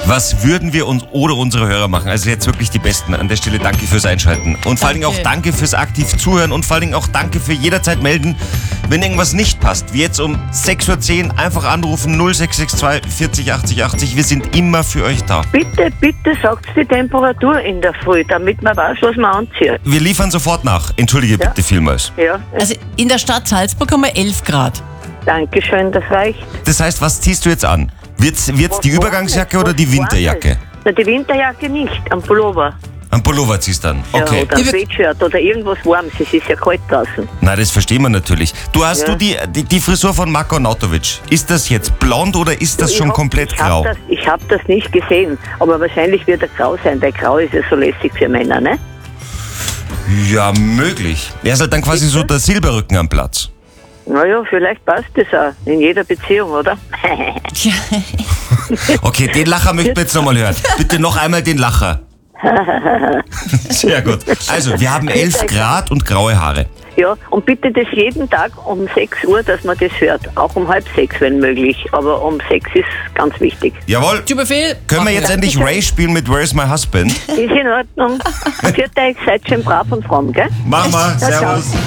Was würden wir uns ohne unsere Hörer machen? Also jetzt wirklich die Besten. An der Stelle danke fürs Einschalten. Und vor allen Dingen auch danke fürs aktiv Zuhören und vor allen Dingen auch danke für jederzeit melden, wenn irgendwas nicht passt. Wie jetzt um 6.10 Uhr einfach anrufen 0662 40 80 80. Wir sind immer für euch da. Bitte sagt die Temperatur in der Früh, damit man weiß, was man anzieht. Wir liefern sofort nach. Entschuldige bitte vielmals. Ja. Also in der Stadt Salzburg haben wir 11 Grad. Dankeschön, das reicht. Das heißt, was ziehst du jetzt an? Wird's die Übergangsjacke oder die Winterjacke? Na, die Winterjacke nicht, am Pullover. Am Pullover ziehst du dann? Okay. Ja, oder ein Sweatshirt oder irgendwas Warmes, es ist ja kalt draußen. Na, das verstehen wir natürlich. Hast du die Frisur von Marko Nautovic? Ist das jetzt blond oder ist das schon komplett grau? Ich habe das nicht gesehen, aber wahrscheinlich wird er grau sein, weil grau ist ja so lässig für Männer, ne? Ja, möglich. Er ist halt dann quasi so der Silberrücken am Platz. Naja, vielleicht passt das auch in jeder Beziehung, oder? Okay, den Lacher möchten wir jetzt nochmal hören. Bitte noch einmal den Lacher. Sehr gut. Also, wir haben 11 Grad und graue Haare. Ja, und bitte das jeden Tag um 6 Uhr, dass man das hört. Auch um 5:30, wenn möglich. Aber um 6 ist ganz wichtig. Jawohl. Zu Befehl. Können wir jetzt endlich Ray spielen mit Where's My Husband? Ist in Ordnung. Für euch seid schön brav und fromm, gell? Machen wir. Servus.